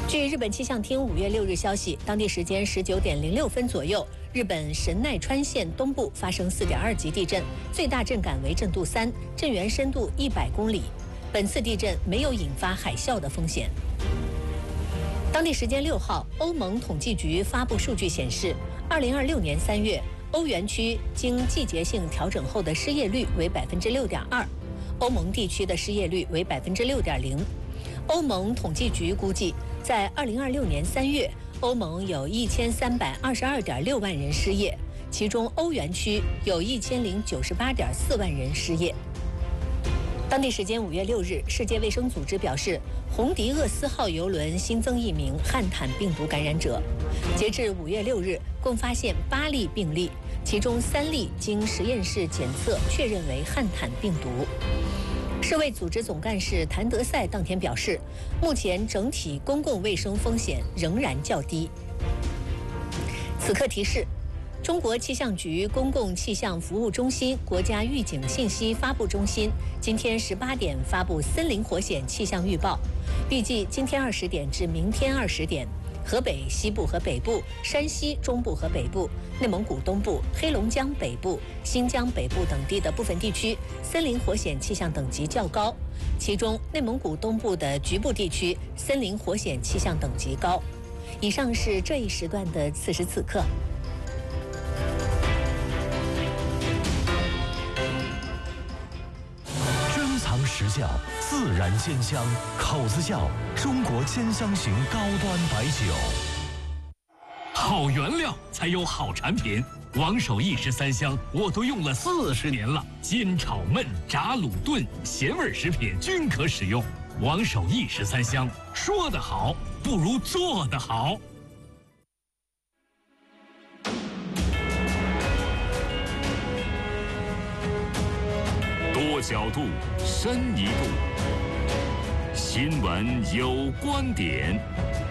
据日本气象厅5月6日消息，当地时间19点06分左右，日本神奈川县东部发生4.2级地震，最大震感为震度3，震源深度100公里。本次地震没有引发海啸的风险。当地时间6号，欧盟统计局发布数据显示，2026年3月，欧元区经季节性调整后的失业率为6.2%，欧盟地区的失业率为6.0%。欧盟统计局估计，在2026年3月，欧盟有1322.6万人失业，其中欧元区有1098.4万人失业。当地时间5月6日，世界卫生组织表示，红迪厄斯号邮轮新增1名汉坦病毒感染者。截至5月6日，共发现8例病例，其中3例经实验室检测确认为汉坦病毒。世卫组织总干事谭德赛当天表示，目前整体公共卫生风险仍然较低。此刻提示：中国气象局公共气象服务中心国家预警信息发布中心今天18点发布森林火险气象预报，预计今天20点至明天20点，河北西部和北部、山西中部和北部、内蒙古东部、黑龙江北部、新疆北部等地的部分地区森林火险气象等级较高，其中内蒙古东部的局部地区森林火险气象等级高。以上是这一时段的此时此刻。 时效，自然鲜香，口子窖中国鲜香型高端白酒。 好原料才有好产品，王守义13香我都用了40年了，煎炒焖炸卤炖咸味食品均可使用。王守义13香，说得好不如做得好。多角度，深一度。新闻有观点。